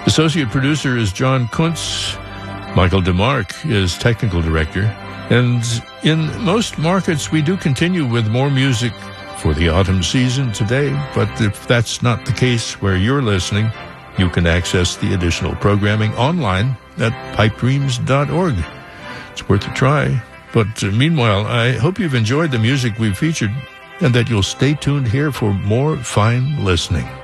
Associate producer is John Kuntz. Michael DeMarc is technical director. And in most markets, we do continue with more music for the autumn season today. But if that's not the case where you're listening, you can access the additional programming online at pipedreams.org. It's worth a try. But meanwhile, I hope you've enjoyed the music we've featured and that you'll stay tuned here for more fine listening.